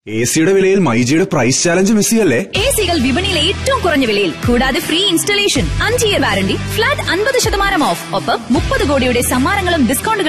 എസിയുടെ വിലയിൽ മൈജിയുടെ price challenge miss ചെയ്യല്ലേ? എസികൾ വിപണിയിലെ ഏറ്റവും കുറഞ്ഞ വിലയിൽ, കൂടാതെ free installation, 5 year warranty, flat 50% of, ഒപ്പം 30 കോടിയുടെ സമ്മാനങ്ങളും ഡിസ്കൗണ്ടുകളും